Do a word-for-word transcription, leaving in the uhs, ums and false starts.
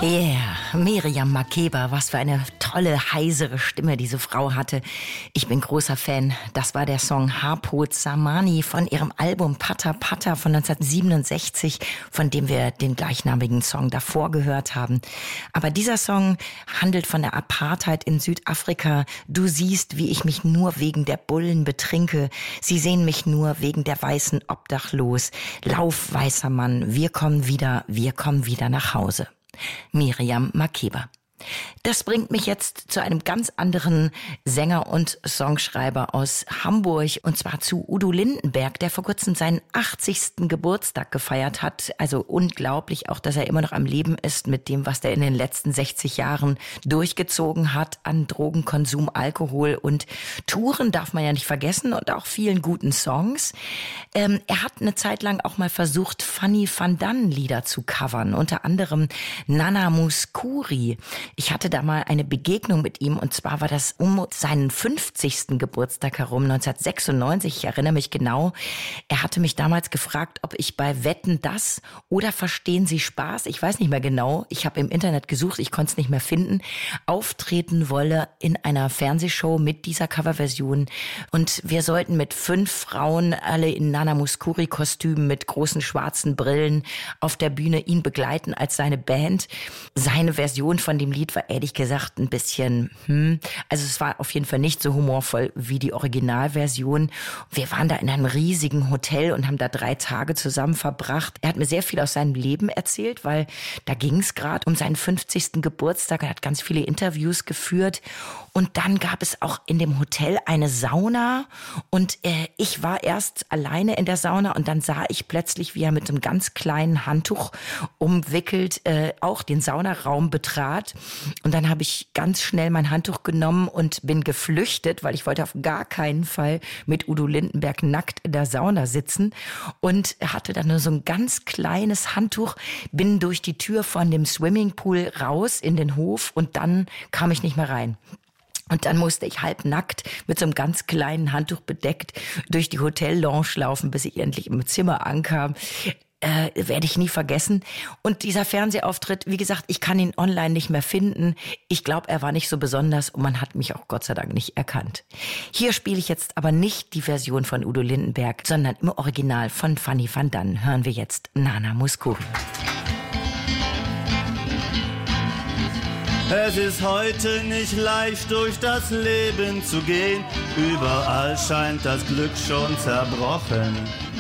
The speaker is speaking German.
Yeah, Miriam Makeba, was für eine tolle, heisere Stimme diese Frau hatte. Ich bin großer Fan. Das war der Song Harpoot Zamani von ihrem Album Pata Pata von neunzehnhundertsiebenundsechzig, von dem wir den gleichnamigen Song davor gehört haben. Aber dieser Song handelt von der Apartheid in Südafrika. Du siehst, wie ich mich nur wegen der Bullen betrinke. Sie sehen mich nur wegen der Weißen obdachlos. Lauf, weißer Mann, wir kommen wieder, wir kommen wieder nach Hause. Miriam Makeba. Das bringt mich jetzt zu einem ganz anderen Sänger und Songschreiber aus Hamburg, und zwar zu Udo Lindenberg, der vor kurzem seinen achtzigsten Geburtstag gefeiert hat. Also unglaublich auch, dass er immer noch am Leben ist mit dem, was er in den letzten sechzig Jahren durchgezogen hat an Drogenkonsum, Alkohol und Touren, darf man ja nicht vergessen, und auch vielen guten Songs. Ähm, er hat eine Zeit lang auch mal versucht, Fanny van Dan Lieder zu covern, unter anderem Nana Mouskouri. Ich hatte da mal eine Begegnung mit ihm, und zwar war das um seinen fünfzigsten Geburtstag herum, neunzehnhundertsechsundneunzig. Ich erinnere mich genau. Er hatte mich damals gefragt, ob ich bei Wetten, dass oder Verstehen Sie Spaß, ich weiß nicht mehr genau, ich habe im Internet gesucht, ich konnte es nicht mehr finden, auftreten wolle in einer Fernsehshow mit dieser Coverversion. Und wir sollten mit fünf Frauen, alle in Nana Mouskouri-Kostümen mit großen schwarzen Brillen, auf der Bühne ihn begleiten als seine Band. Seine Version von dem Lied war ehrlich gesagt ein bisschen, hm, also es war auf jeden Fall nicht so humorvoll wie die Originalversion. Wir waren da in einem riesigen Hotel und haben da drei Tage zusammen verbracht. Er hat mir sehr viel aus seinem Leben erzählt, weil da ging es gerade um seinen fünfzigsten Geburtstag. Er hat ganz viele Interviews geführt, und dann gab es auch in dem Hotel eine Sauna, und äh, ich war erst alleine in der Sauna, und dann sah ich plötzlich, wie er mit einem ganz kleinen Handtuch umwickelt äh, auch den Saunaraum betrat. Und dann habe ich ganz schnell mein Handtuch genommen und bin geflüchtet, weil ich wollte auf gar keinen Fall mit Udo Lindenberg nackt in der Sauna sitzen, und hatte dann nur so ein ganz kleines Handtuch, bin durch die Tür von dem Swimmingpool raus in den Hof, und dann kam ich nicht mehr rein. Und dann musste ich halbnackt mit so einem ganz kleinen Handtuch bedeckt durch die Hotellounge laufen, bis ich endlich im Zimmer ankam. Äh, werde ich nie vergessen. Und dieser Fernsehauftritt, wie gesagt, ich kann ihn online nicht mehr finden. Ich glaube, er war nicht so besonders, und man hat mich auch Gott sei Dank nicht erkannt. Hier spiele ich jetzt aber nicht die Version von Udo Lindenberg, sondern im Original von Fanny van Dan. Hören wir jetzt Nana Mouskouri. Es ist heute nicht leicht, durch das Leben zu gehen. Überall scheint das Glück schon zerbrochen.